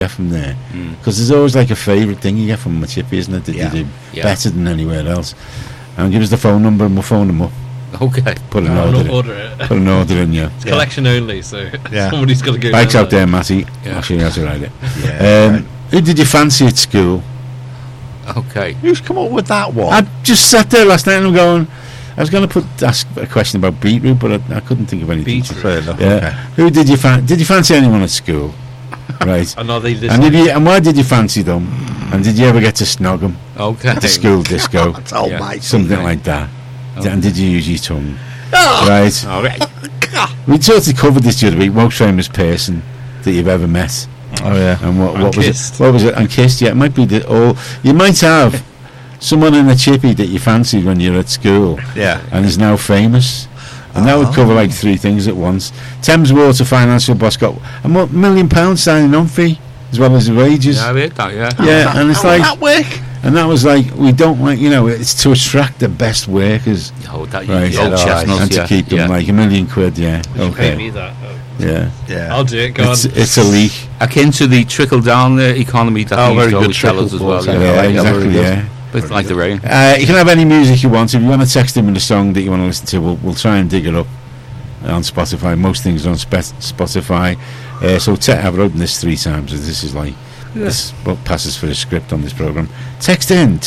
get from there, because there's always like a favourite thing you get from a chippy, isn't it? That you do better than anywhere else. And give us the phone number and we'll phone them up. Okay. Put an order in. Put an order in, yeah. It's collection only, so somebody's got to go. Bike's out there, Matty. I'll show you how to ride it. Who did you fancy at school? Okay. Who's come up with that one? I just sat there last night and I'm going, I was going to ask a question about beetroot, but I couldn't think of anything. Beetroot. Who did you fancy anyone at school? Right. I know they and why did you fancy them? And did you ever get to snog them? Okay. At the school disco. Something like that. And did you use your tongue? Right. All right. We sort of covered this the other week. Most famous person that you've ever met. Oh yeah. And what was kissed. it? What was it? And kissed. Yeah, it might be you might have someone in a chippy that you fancied when you were at school. Yeah. And is now famous. And that would cover like 3 things at once. Thames Water financial boss got £1 million signing on fee as well as the wages. Yeah, I heard that. Yeah. Yeah, and it's like that work. And that was like, we don't like, it's to attract the best workers. Oh, that right. old chestnuts, and to keep them like £1 million. Yeah. Pay me that. Yeah. I'll do it. Go on. It's a leak. Akin to the trickle down economy that they always tell us as well. Yeah, exactly. Yeah. But like the rain. You can have any music you want. If you want to text him in a song that you want to listen to, we'll try and dig it up on Spotify. Most things are on Spotify. So I've written this 3 times. This is like this what passes for a script on this program. Text in.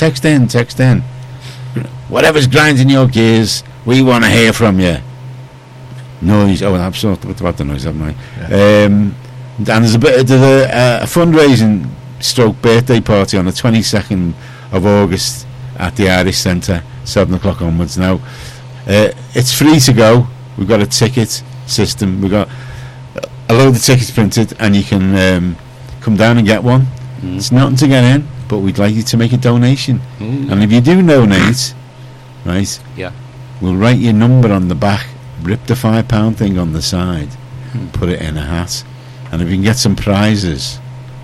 Whatever's grinding your gears, we want to hear from you. Noise. Oh, I'm sorry about the noise, haven't I? Yeah. And there's a fundraising / birthday party on the 22nd of August at the Irish Centre, 7 o'clock onwards. Now, it's free to go. We've got a ticket system. We've got a load of tickets printed, and you can come down and get one. It's nothing to get in, but we'd like you to make a donation. And if you do donate, right, we'll write your number on the back, rip the £5 thing on the side, put it in a hat, and if you can get some prizes,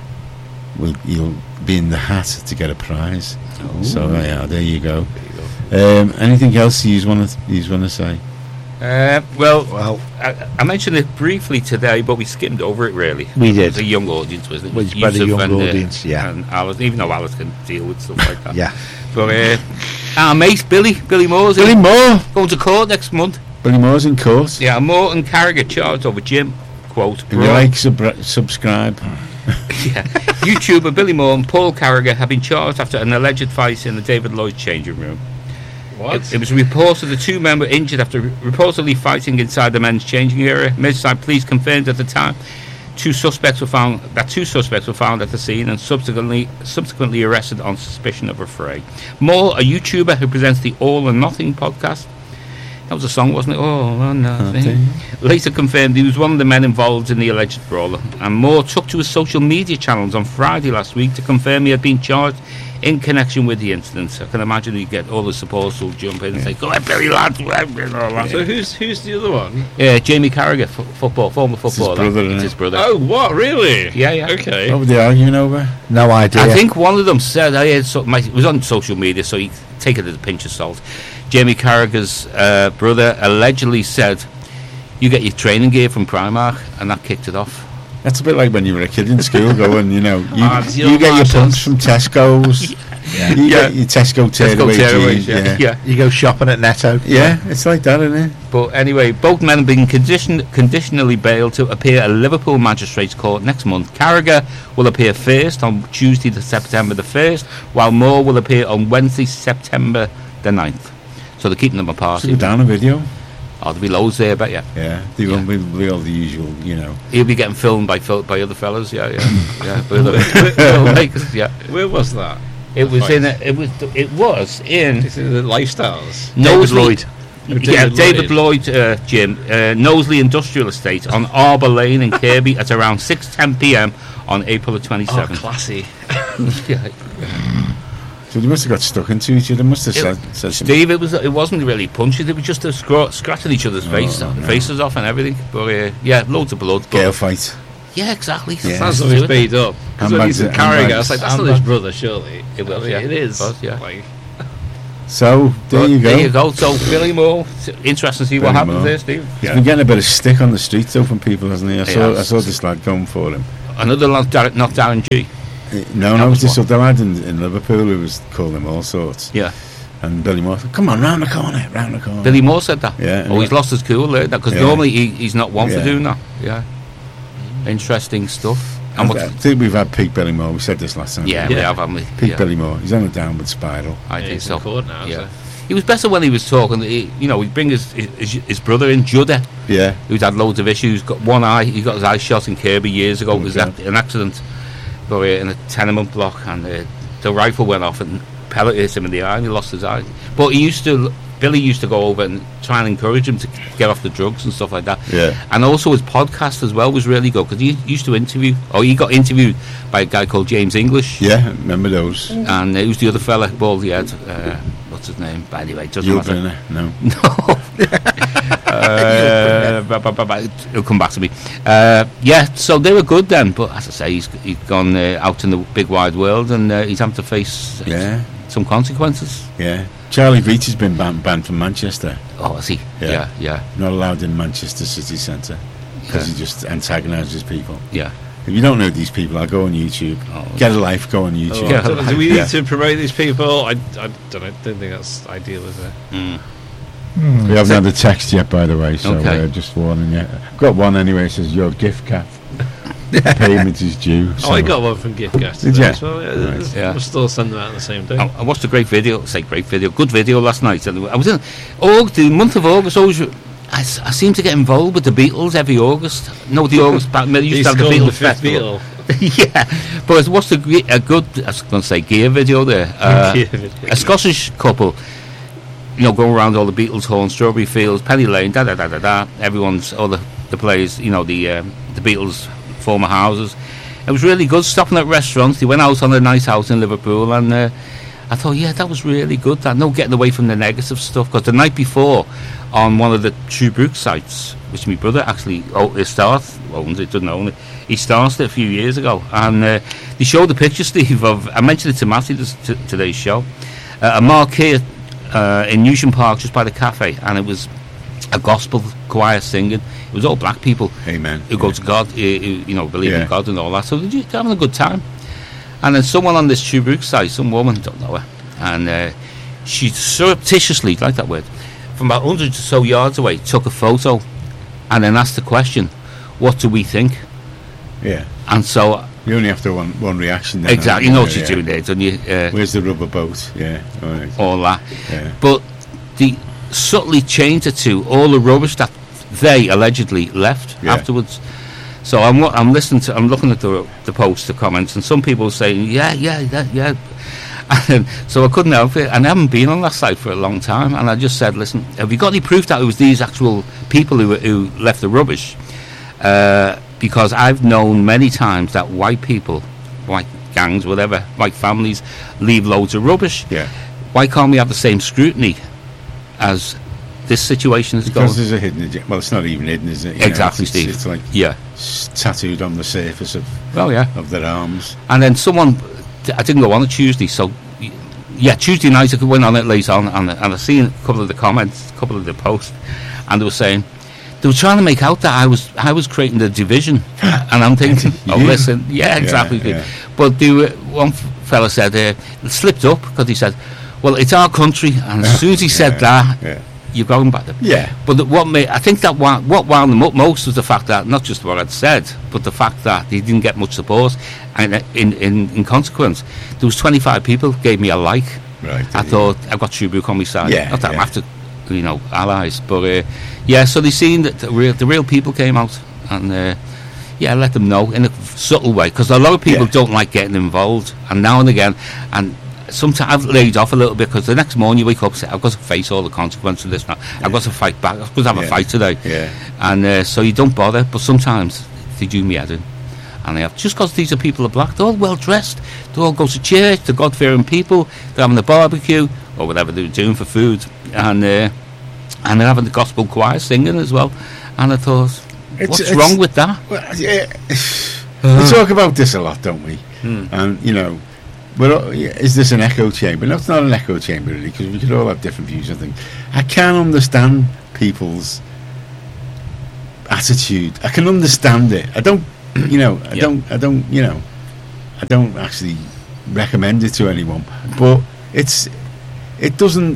you'll be in the hat to get a prize. So there you go. Anything else you want to say? Well, I mentioned it briefly today, but we skimmed over it really. We did. It was a young audience, wasn't it? Well, it's by the young audience, And Alice, even though Alice can deal with stuff like that. Yeah. But our mate Billy Moore's going to court next month. Billy Moore's in court. Yeah, Moore and Carragher charged over Jim. Quote. If you like, subscribe. YouTuber Billy Moore and Paul Carragher have been charged after an alleged fight in the David Lloyd changing room. What? It was reported the 2 men were injured after reportedly fighting inside the men's changing area. Merseyside police confirmed at the time 2 suspects were found at the scene and subsequently arrested on suspicion of a fray. Moore, a YouTuber who presents the All or Nothing podcast, that was a song, wasn't it? All or Nothing. Later confirmed he was one of the men involved in the alleged brawler. And Moore took to his social media channels on Friday last week to confirm he had been charged in connection with the incident. I can imagine you get all the supporters who'll jump in and say, "Go ahead, Billy, lads!" So who's the other one? Yeah, Jamie Carragher, former footballer. It's his brother. Oh, what? Really? Yeah. Okay. What were they arguing over? No idea. I think one of them said, it was on social media, so you take it as a pinch of salt. Jamie Carragher's brother allegedly said, "You get your training gear from Primark," and that kicked it off. That's a bit like when you were a kid in school going, you get your Marshalls. pumps from Tesco's. You get your Tesco tearaway jeans. Yeah. You go shopping at Netto. Yeah, it's like that, isn't it? But anyway, both men have been conditionally bailed to appear at Liverpool Magistrates Court next month. Carragher will appear first on Tuesday, September the 1st, while Moore will appear on Wednesday, September the 9th. So they're keeping them apart. Should we down a video? Oh, there'll be loads there, I bet you. Yeah, they won't be all the usual, He'll be getting filmed by other fellas, yeah. By other filmmakers, yeah. Where was that? It was in the Lifestyles. David Lloyd. David Lloyd gym, Knowsley Industrial Estate on Arbour Lane in Kirby at around 6:10 p.m. on April the 27th. Oh, classy. So they must have got stuck into each other. Must have said Steve, it wasn't really punches. It was just a scratching each other's faces off and everything. But loads of blood. Gale fight. Yeah, exactly. Yeah. Sounds like he's beat up. Because when he's carrying us, like, that's not his brother, surely. It was, It is. It was, yeah. Like, so, there you go. There you go. So, Billy Moore, interesting to see what happens there, Steve. He's been getting a bit of stick on the streets, though, from people, hasn't he? I saw this lad going for him. Another not Darren G. No, it's this other lad in Liverpool who was calling him all sorts. Yeah. And Billy Moore said, come on, round the corner. Billy Moore said that? Yeah. Oh, he's lost his cool there, because normally he's not one for doing that. Yeah. Interesting stuff. I think we've had peak Billy Moore. We said this last time. Yeah, we have, haven't we? Peak Billy Moore. He's on a downward spiral. I think so. Now, yeah. So. He was better when he was talking. He'd bring his brother in, Judder. Yeah. Who's had loads of issues. Got one eye. He got his eye shot in Kirby years ago. It was an accident in a tenement block, and the rifle went off and pellet hit him in the eye, and he lost his eye. But Billy used to go over and try and encourage him to get off the drugs and stuff like that. Yeah. And also his podcast as well was really good, because he used to interview. He got interviewed by a guy called James English. Yeah, remember those. And who's the other fella? Baldy head. What's his name? By the way, doesn't matter. No. He'll come back to me. So they were good then, but as I say, he's gone out in the big wide world, and he's having to face some consequences. Yeah. Charlie Veach has been banned from Manchester. Oh, is he? Yeah. Not allowed in Manchester city centre because he just antagonises people. Yeah. If you don't know these people, I'll go on YouTube. Get a life, go on YouTube. Do we need to promote these people? I don't know. Don't think that's ideal, is it? We haven't had a text yet, by the way, so just warning you. I've got one anyway. It says your gift card payment is due. So. I got one from GiftGaff. Did you? Well, we'll still send them out on the same day. I watched a good video last night. I was in the month of August. Always, I seem to get involved with the Beatles every August. No, the August back. Used to have the Beatles festival. Yeah, but I watched a good, I was going to say gear video there. A Scottish couple, going around all the Beatles home, Strawberry Fields, Penny Lane, everyone's, all the players, the Beatles former houses. It was really good, stopping at restaurants. They went out on a nice house in Liverpool, and I thought, that was really good. No getting away from the negative stuff, because the night before, on one of the True Brook sites, which my brother actually owns it, doesn't own it, he started it a few years ago, and they showed the picture, Steve, of, I mentioned it to Matthew today's show, a marquee in Newsham Park, just by the cafe, and it was a gospel choir singing. It was all black people. Amen. Who go to God, who believe in God and all that. So they're just having a good time. And then someone on this True Brook site, some woman, don't know her, and she surreptitiously, like that word, from about 100 or so yards away, took a photo, and then asked the question, "What do we think?" Yeah. And so you only have to one reaction. Then, exactly. You know what she's doing there, don't you? Where's the rubber boat? Yeah. All that. Yeah. But they subtly changed it to all the rubbish that they allegedly left afterwards. So I'm looking at the posts, the comments, and some people saying, yeah. And so I couldn't help it, and I haven't been on that site for a long time, and I just said, listen, have you got any proof that it was these actual people who left the rubbish? Because I've known many times that white people, white gangs, whatever, white families, leave loads of rubbish. Yeah. Why can't we have the same scrutiny as this situation is going? Because there's a hidden agenda. Well, it's not even hidden, is it? Exactly, Steve. It's like tattooed on the surface of their arms. And then someone, I didn't go on a Tuesday, so Tuesday night I went on it late on, and I seen a couple of the comments, a couple of the posts, and they were saying, they were trying to make out that I was creating the division, and I'm thinking, listen, exactly. Yeah. But one fella said it slipped up, because he said, well, it's our country, and as soon as he said that, you're going back there. Yeah. But I think that what wound them up most was the fact that, not just what I'd said, but the fact that he didn't get much support, and in consequence, there was 25 people gave me a like. Right. I thought, I've got True Brook on my side. Yeah. Not that I'm after, allies, but so they seen that the real people came out, and let them know in a subtle way, because a lot of people don't like getting involved, and now and again, and sometimes I've laid off a little bit, because the next morning you wake up and say, I've got to face all the consequences of this now. I've got to fight back. I've got to have a fight today. Yeah. And so you don't bother, but sometimes they do me head in. And they have, just because these are people are black, they're all well dressed, they all go to church, they're God-fearing people, they're having a barbecue or whatever they're doing for food, and they're having the gospel choir singing as well. And I thought, what's wrong with that? Well, we talk about this a lot, don't we? And is this an echo chamber? No, it's not an echo chamber, really, because we could all have different views. I think I can understand people's attitude. I can understand it. I don't you know, I Yeah. don't actually recommend it to anyone, but it doesn't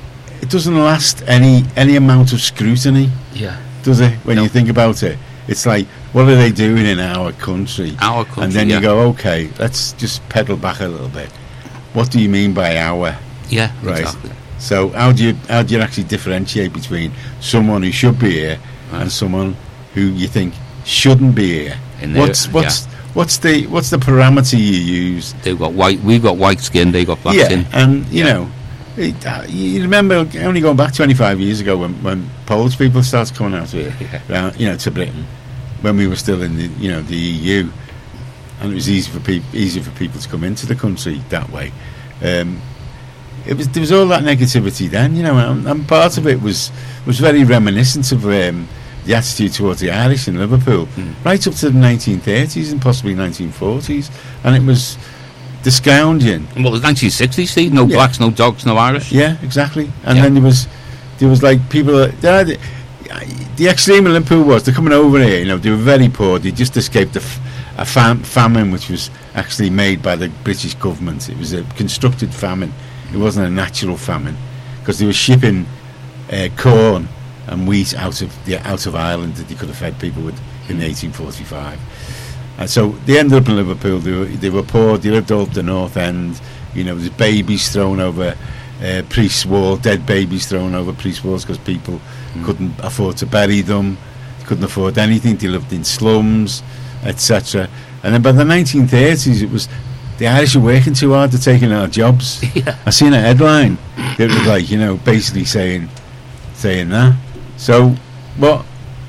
last any amount of scrutiny, Yeah. does it? When No. you think about it, it's like, what are they doing in our country? Our country, and then yeah. you go, okay, let's just pedal back a little bit. What do you mean by our? Yeah, Right. exactly. So how do you actually differentiate between someone who should be here Right. and someone who you think shouldn't be here? In there, What's the parameter you use? They've got white. We've got white skin. They got black Yeah, skin. and you Yeah. know, you remember only going back 25 years ago when Polish people started coming out here, to Britain, when we were still in the EU, and it was easier for people to come into the country that way. There was all that negativity then, and part of it was very reminiscent of the attitude towards the Irish in Liverpool, right up to the 1930s and possibly 1940s, and it was disgountering. Well, the 1960s, Steve. No Yeah. blacks, no dogs, no Irish. Yeah, exactly. And Yeah. then there was like people that the extreme of Liverpool was they're coming over here. They were very poor. They just escaped a famine, which was actually made by the British government. It was a constructed famine. It wasn't a natural famine because they were shipping corn and wheat out of Ireland that they could have fed people with in 1845. And so they ended up in Liverpool. They were poor. They lived all up the North End. There's babies thrown over Priest's Wall, dead babies thrown over Priest's Walls because people couldn't afford to bury them. They couldn't afford anything. They lived in slums, etc. And then by the 1930s, it was the Irish are working too hard. They're taking our jobs. Yeah. I seen a headline. It was like basically saying that. So what?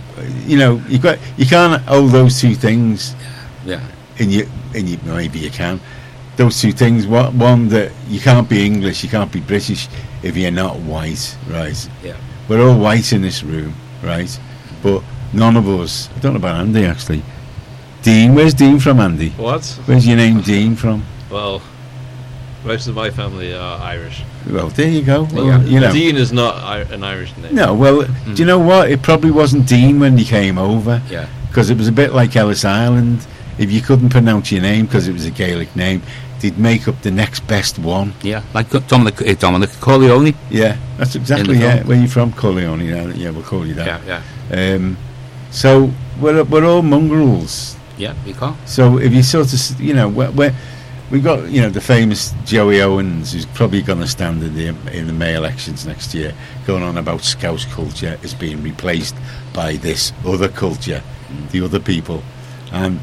You can't hold those two things. Yeah. In you maybe you can. Those two things. One that you can't be English, you can't be British if you're not white, right? Yeah. We're all white in this room, right? But none of us. I don't know about Andy actually. Dean, where's Dean from, Andy? What? Where's your name, Dean, from? Well, most of my family are Irish. Well, there you go. Well, Yeah. Dean is not an Irish name. No, well, do you know what? It probably wasn't Dean when he came over. Yeah. Because it was a bit like Ellis Island. If you couldn't pronounce your name because it was a Gaelic name, they'd make up the next best one. Yeah. Like Dominic Corleone. Yeah, that's exactly film. Where you from, Corleone? Yeah, we'll call you that. Yeah. So we're all mongrels. Yeah. You can't. So if you sort of, we've got the famous Joey Owens, who's probably going to stand in the May elections next year, going on about Scouse culture is being replaced by this other culture, the other people, and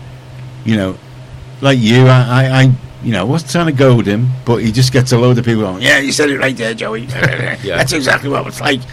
like you, I wasn't trying to goad him, but he just gets a load of people going, yeah, you said it right there, Joey. That's exactly what it's like.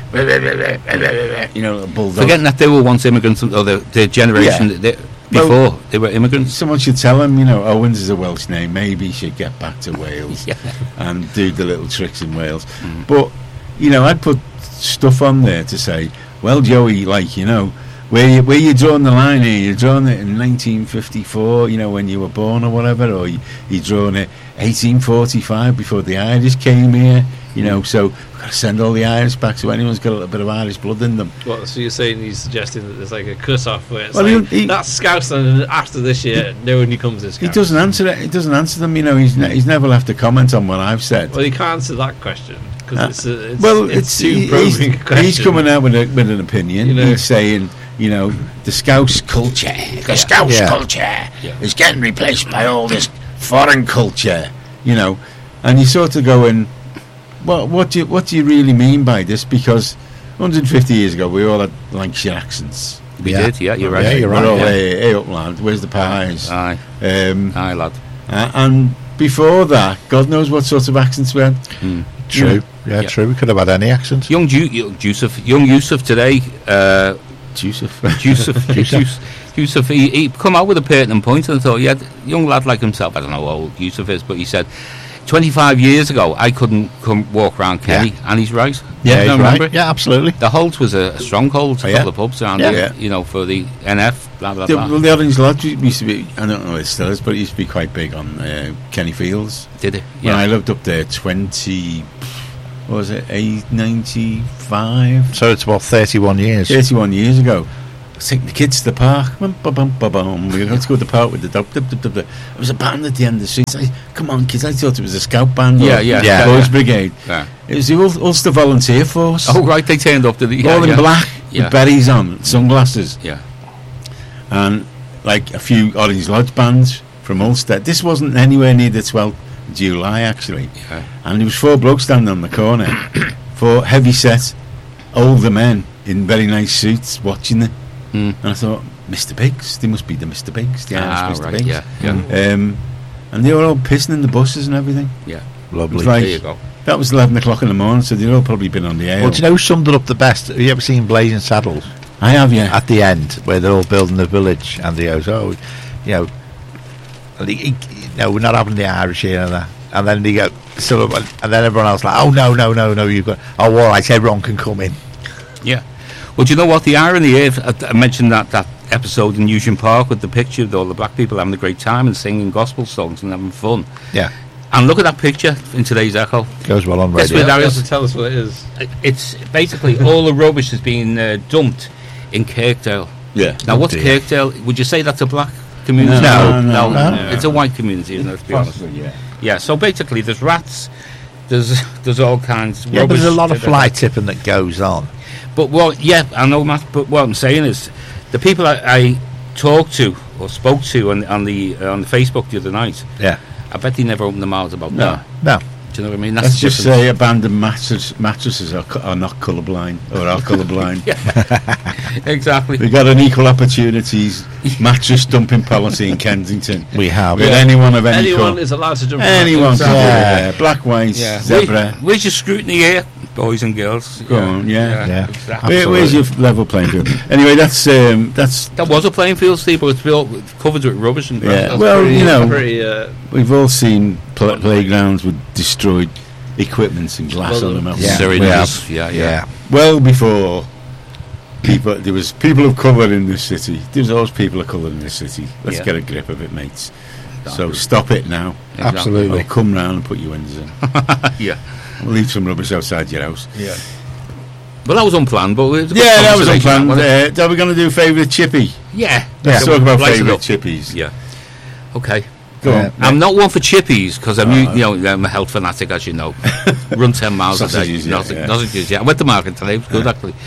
A bulldog. Forgetting that they were once immigrants, or the generation before they were immigrants. Someone should tell him, Owens is a Welsh name. Maybe he should get back to Wales and do the little tricks in Wales. But I'd put stuff on there to say, well, Joey, where you drawing the line here? You're drawing it in 1954, when you were born or whatever, or you're drawing it 1845 before the Irish came here. So we've got to send all the Irish back, so anyone's got a little bit of Irish blood in them. What? So you're saying he's suggesting that there's like a cut-off where it's Well, that's Scouse, and after this year, no one comes as Scouse. He doesn't answer it. He doesn't answer them. He's never left a comment on what I've said. Well, he can't answer that question because it's too probing a question. he's coming out with an opinion. He's saying, the Scouse culture, culture is getting replaced by all this foreign culture, and you sort of go in, what do you really mean by this? Because 150 years ago we all had Lancashire accents. We did, yeah, you're right. Yeah, you're right, We're all, yeah. hey, upland, where's the pies? Aye, Aye, lad. and before that, God knows what sorts of accents we had. True. Yeah, true. We could have had any accent. Young Yusuf today. Yusuf, he come out with a pertinent point, and I thought, yeah, young lad like himself. I don't know how old Yusuf is, but he said, 25 years ago, I couldn't come walk around Kenny, and he's right. Yeah, You he's remember? right. Yeah, absolutely. The Holt was a stronghold, a Yeah. couple of pubs around Yeah. there, for the NF, blah, blah, blah. Well, the Orange Lodge used to be, I don't know if it still is, but it used to be quite big on Kenny Fields. Did it? When Yeah. I lived up there 95? So it's about 31 years. 31 years ago. taking the kids to the park. We're going to go to the park with the dog. There was a band at the end of the street. I said, come on, kids. I thought it was a scout band or Boys Brigade. Yeah. It was the Ulster Volunteer Force. Oh, right, they turned up to the... All in black, with berries on, sunglasses. Yeah. And, like, a few Orange Lodge bands from Ulster. This wasn't anywhere near the 12th of July, actually. Yeah. And there was 4 blokes standing on the corner, 4 heavy-set, older men in very nice suits watching it. And I thought, Mr. Biggs, they must be the Mr. Biggs, the Irish Mr. Right, Biggs. yeah. And they were all pissing in the buses and everything. Yeah. Lovely. It was like, There you go. that was 11 o'clock in the morning, so they'd all probably been on the air. Well, do you know who summed it up the best? Have you ever seen Blazing Saddles? I have, yeah. At the end, where they're all building the village, and he goes, oh, you know, we're not having the Irish here and that. And then they go, and then everyone else like, oh, no, you've got, oh, all right, everyone can come in. Yeah. Well, do you know what the irony is? I mentioned that episode in Newsham Park with the picture of all the black people having a great time and singing gospel songs and having fun. Yeah. And look at that picture in today's Echo. Goes well on Guess radio. where that Just is? to tell us what it is. It's basically all the rubbish is being dumped in Kirkdale. Yeah. Now, what's dear. Kirkdale? Would you say that's a black community? No. It's a white community, isn't it? To be honest. Possibly, yeah. Yeah. So basically, there's rats. There's all kinds. Yeah, but rubbish there's a lot of that- fly tipping that goes on. But I know, Matt. But what I'm saying is, the people I talked to or spoke to on the Facebook the other night, Yeah. I bet they never opened their mouths about No. that. No. Do you know what I mean? Let's the just difference. say abandoned mattresses are not colourblind, or are colourblind. Exactly. We've got an equal opportunities mattress dumping policy in Kensington. We have. With anyone of any Anyone colour. is allowed to jump. Anyone on can do it, Yeah. yeah. Black, white, Yeah. zebra. Where's your scrutiny here, boys and girls? Go on, yeah. Yeah. Exactly. Where's your level playing field? Anyway, that's That was a playing field, Steve, but it's built covered with rubbish and Yeah. That's Well, pretty, you know, pretty, we've all seen playgrounds with destroyed equipments and glass Well, on them. haven't yeah. we? Surrey we does. have. Yeah. Yeah. Well before there was people of colour in this city. There's always people of colour in this city. Let's Yeah. get a grip of it, mates. So stop it now. Exactly. Absolutely. I'll come round and put you windows in. Yeah. We'll leave some rubbish outside your house. Yeah. Well, that was unplanned, but it was a good Yeah, that was conversation, unplanned. wasn't it? Are we going to do favourite chippy? Yeah. Let's talk about Lighten it favourite up. chippies. Yeah. Okay. Go Yeah. on. I'm not one for chippies because I'm a health fanatic, as you know. Run 10 miles a day. Sausages, yeah, yeah. Sausages, yeah. I went to market today. It was good, actually.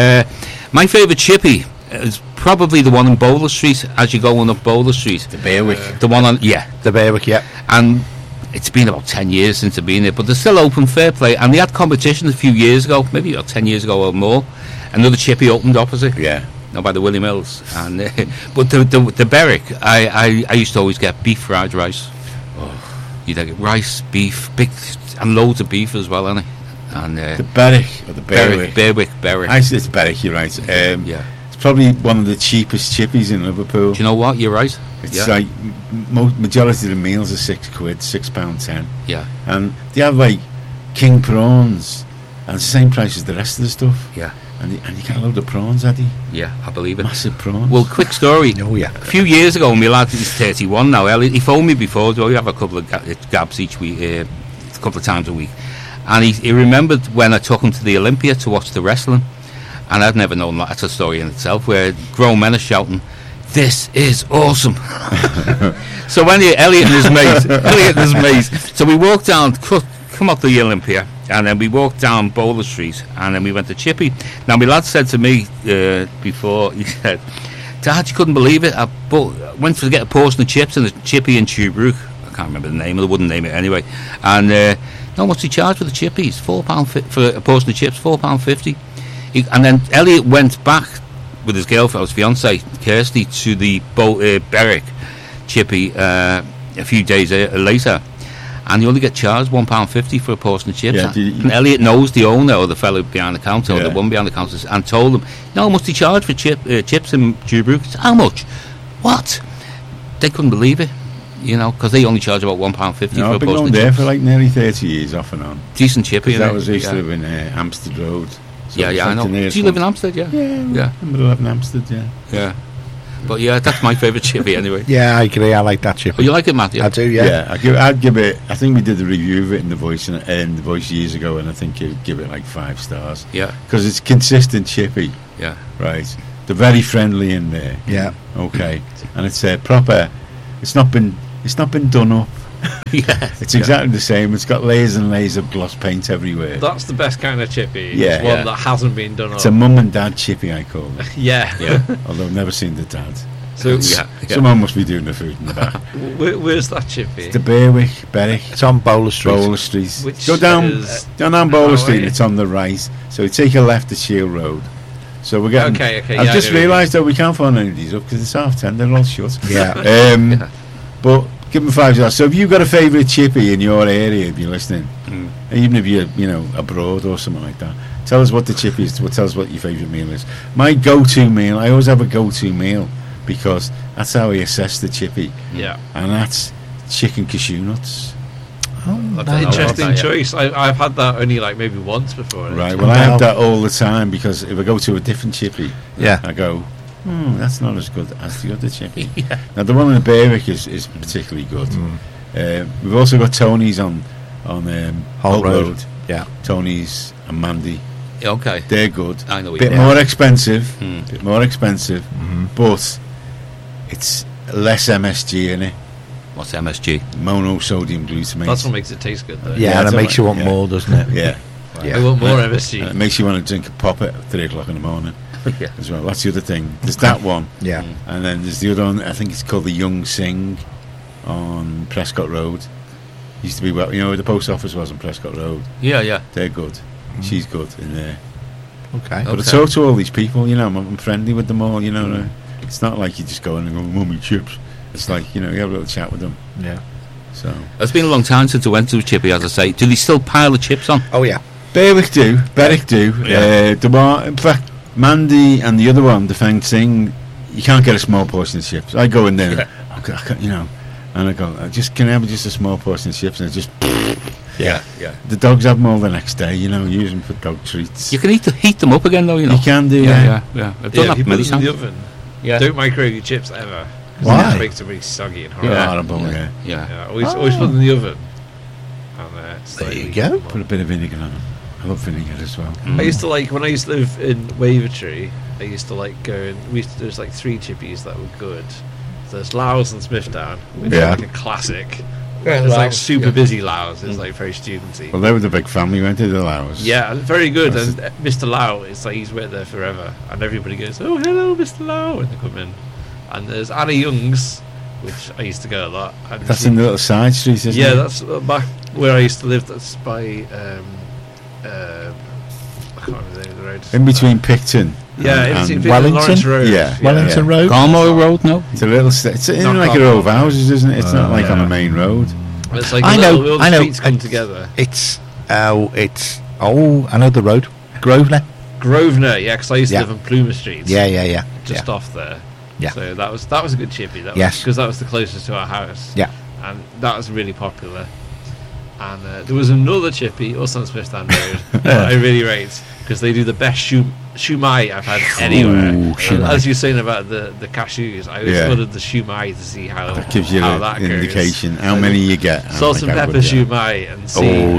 My favourite chippy is probably the one in Bowler Street as you're going up Bowler Street. The Bearwick. The one on, The Bearwick, yeah. and it's been about 10 years since I've been there, but they're still open, fair play. And they had competition a few years ago, maybe about 10 years ago or more. Another chippy opened opposite. Yeah. Now by the Willie Mills, and but the Berwick, I used to always get beef fried rice. You'd get rice, beef, big, and loads of beef as well, innit? And The Berwick or the Bearwick. Berwick. I said it's Berwick, you're right. Yeah. It's probably one of the cheapest chippies in Liverpool. Do you know what? You're right. It's Yeah. like majority of the meals are £6, £6.10, Yeah, and they have like king prawns, and it's the same price as the rest of the stuff. yeah, And you get a load of prawns, Eddie. yeah. I believe it. Massive prawns. Well, quick story. Oh, yeah. A few years ago, my lad, he's 31 now. Elliot, he phoned me before. Do we have a couple of gabs each week, a couple of times a week? And he remembered when I took him to the Olympia to watch the wrestling, and I'd never known that. That's a story in itself, where grown men are shouting, "This is awesome!" So when Elliot and his mate, so we walked down, come up the Olympia, and then we walked down Bowler Street, and then we went to Chippy. Now my lad said to me before, he said, "Dad, you couldn't believe it. I went to get a portion of chips and a chippy in Tuebrook. I can't remember the name, I wouldn't name it anyway. And how much he charged for the chippies? £4 for a portion of chips, £4.50. And then Elliot went back with his girlfriend, his fiancée, Kirsty, to the Berwick chippy a few days later. And you only get charged £1.50 for a portion of chips. Yeah, And Elliot knows the owner or the fellow behind the counter or Yeah. the one behind the counter and told him, "No, must he charge for chips in Tuebrook?" He said, "How much?" "What?" They couldn't believe it, because they only charge about £1.50 No, for a I've been portion going of there chips. for like nearly 30 years off and on. Decent chippy. That innit? was used to Yeah. live in Hampstead Road. So Yeah, it's I like know. the Do nearest you live in one. Hampstead? Yeah. Yeah, Yeah. I live in Hampstead, yeah. Yeah. But yeah, that's my favourite chippy anyway. Yeah, I agree. I like that chip. Oh, you like it, Matthew? I do, yeah. I'd give it. I think we did a review of it in the Voice years ago, and I think you'd give it like 5 stars Yeah. because it's consistent chippy, Yeah. right? They're very friendly in there. Yeah. Okay, and it's proper. It's not been done up. Yeah. It's exactly the same. It's got layers and layers of gloss paint everywhere. That's the best kind of chippy. Yeah. It's one Yeah. that hasn't been done It's up. a mum and dad chippy, I call it. Yeah. Yeah. Although I've never seen the dad. So Yeah. Someone must be doing the food in the back. where's that chippy? The Berwick, Berwick, It's on Bowler Street. Bowler Street. Which Go down is Bowler far Street. away? It's on the right. So you take a left at Shield Road. So we're getting. Okay, I've yeah, I just know what you realised that we can't find any of these up because it's 10:30. They're all shut. Yeah. But give them 5 stars. So have you got a favourite chippy in your area? If you're listening, even if you're abroad or something like that, tell us what the chippy is. Tell us what your favourite meal is. My go-to meal. I always have a go-to meal because that's how I assess the chippy, Yeah. and that's chicken cashew nuts. That's an interesting choice. I've had that only like maybe once before. Right. Well, I have that all the time because if I go to a different chippy, Yeah. I go, that's not as good as the other chippy. Now the one in the Berwick is particularly good. We've also got Tony's on Holt Road. Yeah. Tony's and Mandy, Okay. they're good. I know what Bit you more expensive, but it's less MSG in it. What's MSG? Monosodium glutamate. That's what makes it taste good, though. Yeah, Yeah, and it it's makes you want yeah. more, doesn't it? Yeah. Yeah. I want more And MSG. it makes you want to drink a pop at 3 o'clock in the morning Yeah. as well. That's the other thing. There's that one. Yeah. And then there's the other one, I think it's called the Young Sing on Prescott Road. Used to be, where the post office was on Prescott Road. Yeah, yeah. They're good. She's good in there. Okay. But I talk to all these people, I'm friendly with them all, It's not like you just go in and go, mummy chips. It's like, you have a little chat with them. Yeah. So It's been a long time since I went to a chippy, as I say. Do they still pile the chips on? Oh, yeah. Berwick do. Yeah. In fact, Mandy and the other one, the Feng Sing, you can't get a small portion of chips. I go in there, and I go, can I have just a small portion of chips? And it's just, Yeah. the dogs have them all the next day, use them for dog treats. You can heat them up again, though, You can do, Yeah. I've done that you put many them in the times. oven. Yeah. Don't microwave your chips ever. 'Cause Why? It just makes them really soggy and horrible. Yeah. Horrible, yeah. Yeah. Yeah, always put them in the oven. And, There you slightly go. warm. Put a bit of vinegar on them. I love vinegar as well. I used to like, when I used to live in Wavertree, I used to like go and there's like 3 chippies that were good. There's Lowes and Smithdown, which Yeah. is like a classic. Yeah, It's like Lowes, super yeah. busy Lowes. It's like very studenty. Well, they were the big family, weren't they, the Lowes? Yeah, very good. That's And Mr. Lau, it's like he's worked there forever, and everybody goes, "Oh, hello, Mr. Lau," when they come in. And there's Anna Young's, which I used to go a lot. And That's in the little side streets, isn't yeah, it? that's back where I used to live. That's by I can't remember the name of the road. In between Picton. Yeah, and- it's in and Wellington? Lawrence Road. Yeah. Wellington Road. Carmel Road, no? It's a little. It's in Not like far a row of from- houses, isn't it? It's not like on yeah. the main road. It's like I all know, the I know. streets come together. I know the road. Grosvenor. Grosvenor, yeah, because I used to Yeah. live on Plumer Street. Yeah. Just off there. Yeah. So that was a good chippy. That Yes. because that was the closest to our house. Yeah. And that was really popular. And there was another chippy, also on Smithdown Road, that I really rate because they do the best shumai I've had anywhere. And shumai. as you're saying about the cashews, I always Yeah. ordered the shumai to see how That gives you how an that goes. indication how many you get. I Salt think and I pepper would, yeah. shumai and see. Oh,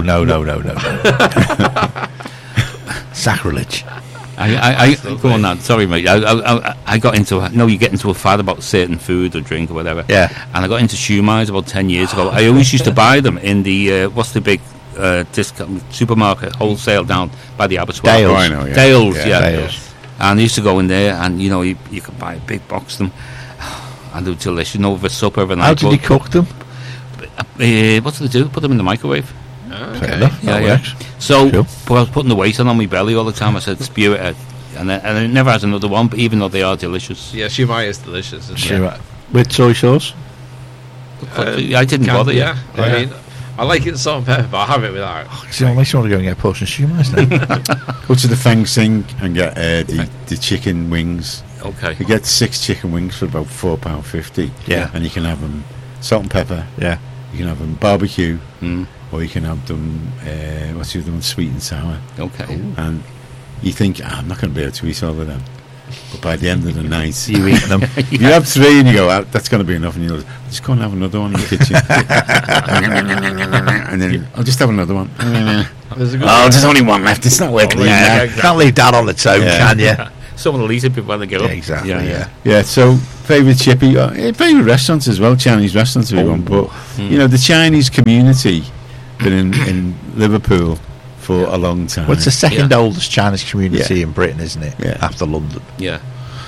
no. Sacrilege. I go on that. Sorry, mate. I got into. You get into a fad about certain food or drink or whatever. Yeah. And I got into shumais about 10 years ago. I always used to buy them in the what's the big discount supermarket wholesale down by the abattoir. Dales. Oh, I know, yeah. Dales, Yeah, yeah. Dales. And I used to go in there, and you could buy a big box of them, and they were delicious. Over supper and How did you cook them? what did they do? Put them in the microwave. Fair enough. Yeah, that yeah. works. So, Cool. but I was putting the weight on my belly all the time. I said, spew it out. And it never has another one, but even though they are delicious. Yeah, shumai is delicious. Isn't it? Sure. With soy sauce? I didn't bother. Yeah. Yeah. I mean, I like it in salt and pepper, but I'll have it without. So it makes you want to go and get a portion of shumais now. Go to the Feng Sing and get the chicken wings. Okay. You get 6 chicken wings for about £4.50. Yeah. And you can have them salt and pepper. Yeah. You can have them barbecue, Mm, or you can have them what's the other one, sweet and sour. okay. And you think, I'm not going to be able to eat all of them. But by the end of the night, You eat them. you have 3 and you go, that's going to be enough. And you go, just go and have another one in the kitchen. And then I'll just have another one. There's a good Oh, there's only one left. It's not worth leaving yeah, that. Can't leave that on the toast, Yeah. can you? Someone will eat it before they get up. exactly. Yeah. Yeah, so favourite chippy, favourite restaurants as well, Chinese restaurants if you want, but you know, the Chinese community been in Liverpool for a long time. Well, it's the second oldest Chinese community in Britain, isn't it? Yeah. After London. Yeah.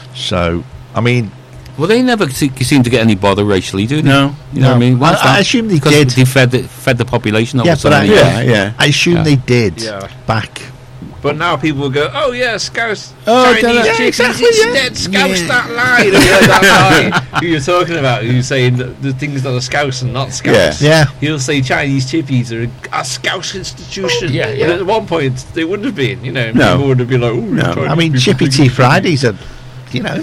So, I mean, Well, they never seem to get any bother racially, do they? No, You know what I mean? Why's I that? assume they Because did. they fed the population. Yeah, but yeah. I assume they did Yeah. back. But now people will go, oh yeah, Scouse Oh, Chinese yeah, chickies exactly, yeah. instead. Scouse that line. That guy who you're talking about, who's saying that the things that are Scouse and not Scouse. Yeah. He'll say Chinese chippies are a Scouse institution. Yeah, yeah. And at one point, they wouldn't have been. You know, No. people would have been like, "Ooh, No. Chinese I mean, people Chippy think Tea it's Fridays are, you know.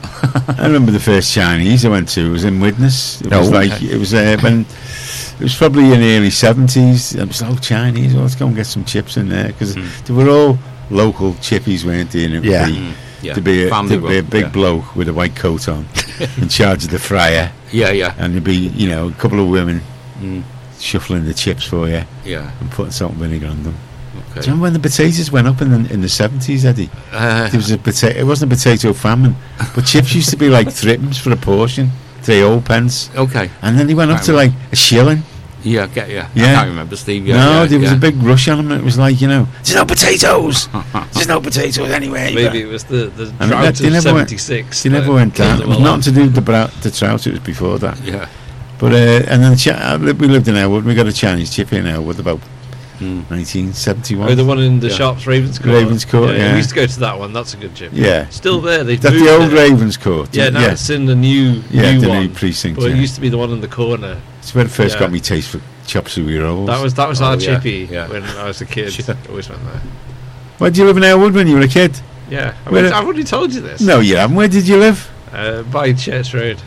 I remember the first Chinese I went to was in Widnes. It was it was when it was probably in the early 70s. It was Chinese. Well, let's go and get some chips in there because they were all local chippies, weren't they? And it Yeah. would be, Yeah. to be Family a run, big yeah. bloke with a white coat on in charge of the fryer, Yeah, yeah, and there'd be a couple of women Mm. shuffling the chips for you yeah. and putting salt and vinegar on them. Do Okay. you remember when the potatoes went up in the 70s, Eddie? There was a potato. It wasn't a potato famine, but chips used to be like threepence for a portion, 3 old pence, Okay. and then they went up to like a shilling. Yeah, Yeah. I can't remember, Steve. Yeah, No, yeah, there was yeah. a big rush on them. It was like there's no potatoes. There's no potatoes anywhere. Maybe it was the And drought they of never went- 76. They never that went killed down. It them was all nothing off. to do with the trout. It was before that. Yeah. But and then we lived in Elwood. We got a Chinese chippy in Elwood about Mm. 1971. Oh, the one in the Yeah. shops, Ravenscourt. Ravenscourt, yeah. We used to go to that one. That's a good chip. Yeah. Still there. They've That's moved the old it. Ravenscourt. Yeah, now it's in the new the new new one. precinct. But Yeah. it used to be the one in the corner. It's where it first Yeah. got me taste for chop suey rolls. That was Oh, our yeah, chippy yeah. when I was a kid. Sure. Always went there. Where did you live in Elwood when you were a kid? Yeah, Where- I've already told you this. No, you haven't. Where did you live? By Church Road,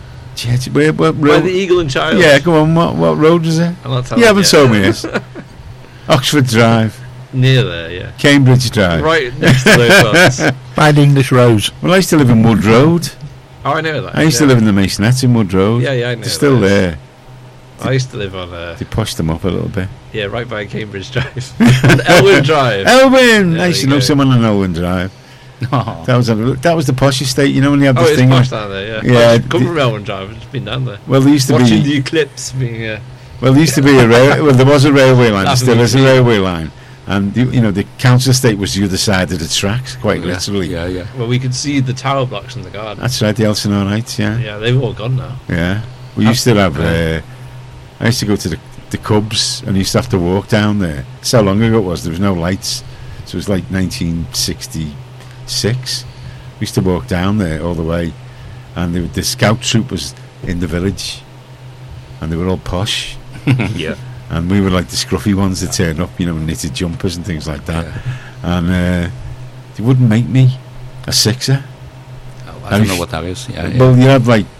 What by road? the Eagle and Child. Yeah, go on. What road was it? I'm not telling You haven't yet. told me this. Oxford Drive, Near there, yeah. Cambridge Drive. Right next to those ones. By the English Rose. Well, I used to live in Wood Road. Oh, I know that. I used to live in the Masonettes in Wood Road. Yeah, I know. They're still that. there. I used to live on, They pushed them up a little bit. yeah, right by Cambridge Drive. Elwood Drive. Elwyn! Yeah, I used to there know you go. someone on Elwyn Drive. Oh. That was the posh estate, when you have Oh, this it's thing. posh down there, yeah. Yeah, I've come from Elwood Drive. I've just been down there. Well, there used to Watching be. the eclipse being, Well, there used to be a well, there was a railway line. There That's still is a amazing. railway line, and the council estate was the other side of the tracks, quite literally. Yeah, yeah. well, we could see the tower blocks in the garden. That's right, the Elsinore Heights. Yeah, Yeah, they've all gone now. yeah. We used to have. I used to go to the Cubs, and used to have to walk down there. That's how long ago it was. There was no lights, so it was like 1966. We used to walk down there all the way, and the scout troop was in the village, and they were all posh. Yeah. And we were like the scruffy ones that turned up, knitted jumpers and things like that. And they wouldn't make me a sixer. Oh, I don't know what that is. Yeah, yeah. Well, you have like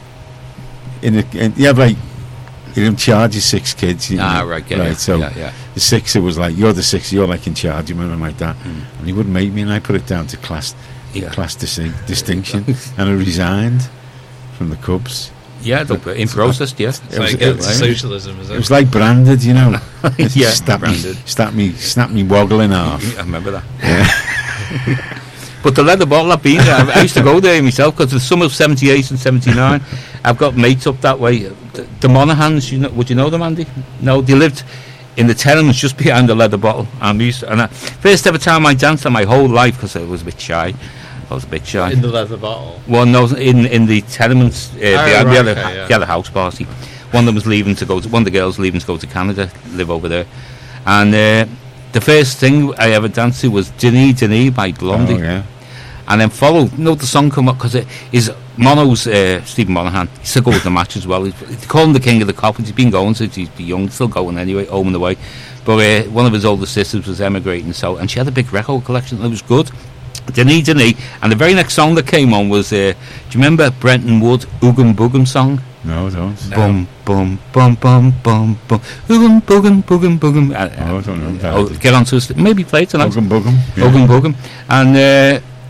you don't charge your 6 kids. Right, yeah, yeah. So Yeah. the sixer was like, you're the sixer, you're like in charge, like that. Mm. And he wouldn't make me, and I put it down to class distinction, and I resigned from the Cubs. Yeah, in process, yeah. It's was- like it it's was- socialism, is It it? was like branded, Yeah, Snap branded. me woggling off. I remember that. But the leather bottle I've been there, I used to go there myself because the summer of 78 and 79, I've got mates up that way. The Monaghan's, would you know them, Andy? No, they lived in the tenements just behind the leather bottle. First ever time I danced in my whole life because I was a bit shy. In the leather bottle. Well, no, in the tenements behind right, the other house party. One of them was leaving to go to, one of the girls leaving to go to Canada, live over there. And the first thing I ever danced to was Denis Denis by Blondie. Oh, yeah. And then the song come up because it is Mono's Stephen Monaghan. He still goes to the match as well. They call him the king of the coppers. He's been going since he's been young, still going anyway, home and away. But one of his older sisters was emigrating, and she had a big record collection. And it was good. Denis Denis. And the very next song that came on was, do you remember Brenton Wood, Oogum Boogum song? No, I don't. Bum bum bum bum bum bum Oogum Boogum Boogum Boogum. I don't know. Get on to it. Maybe play it tonight. Boogum. Oogum Boogum. And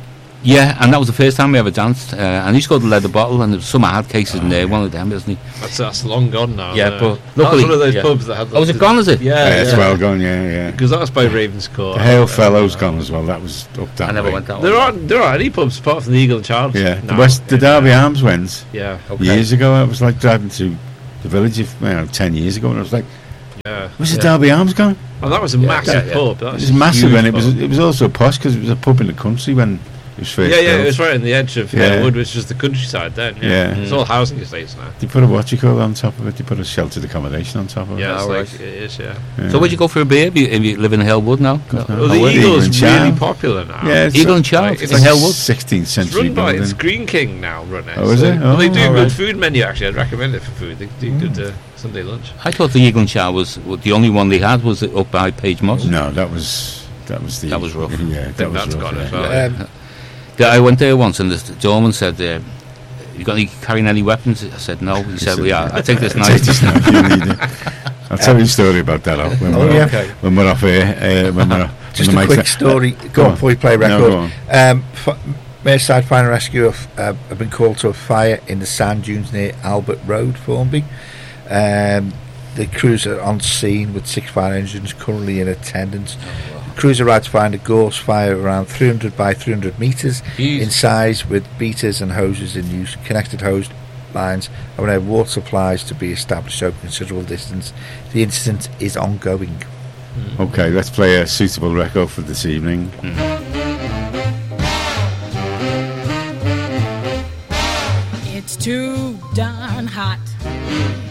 Yeah, and that was the first time we ever danced. And he used to go to the Leather Bottle, and there was some hard cases in there. One of them, isn't he? That's long gone now. Yeah, but that luckily, was one of those yeah. pubs that had. Oh, is it gone? Is it? Yeah, It's well gone, yeah. Because that was by Ravenscourt. The Hale Fellow's gone as well. That was up that I never way. went that There one. aren't any pubs apart from the Eagle and Child. Yeah, now. the Derby Arms went Yeah, Okay. years ago. I was like driving to the village 10 years ago, and I was like, yeah. "Was the Derby Arms gone?" Oh, that was a massive pub. That It was massive, huge and it pub. was also posh because it was a pub in the country when it was first Yeah, built. it was right on the edge of Yeah. Wood, which is the countryside then. Yeah. It's all housing estates now. They put a on top of it. They put a sheltered accommodation on top of Yeah, it's Oh, like right. it is. Yeah. it. So where'd you go for a beer if you live in Halewood now? Well, Oh, the what, Eagle's Eagle and really Child? popular now. Yeah, it's Eagle and Child it's in Halewood. 16th It's century run by building. it's Green King now. Run it. Oh, is it? Well, they Oh, do all good right. food menu. Actually, I'd recommend it for food. They do good Sunday lunch. I thought the Eagle and Chow was the only one they had was up by Page Moss. No, that was the. That was rough. Yeah, that was that's rough. gone yeah. as well. Yeah. I went there once, and the doorman said, "You got any carrying any weapons?" I said, "No." He said, "Well, yeah, I take this Take knife." this knife, you need it. I'll tell you a story about that when Oh, we're yeah. off, when we're off here. When we're Just when the a mic's quick story. Go on, before we play No, record. go on. Merseyside Fire and Rescue have been called to a fire in the sand dunes near Albert Road, Formby. The crews are on scene with 6 fire engines currently in attendance. The crews arrived to find a gorse fire around 300 by 300 metres in size, with beaters and hoses in use. Connected hose lines and have water supplies to be established over a considerable distance. The incident is ongoing. Okay, let's play a suitable record for this evening. Mhm.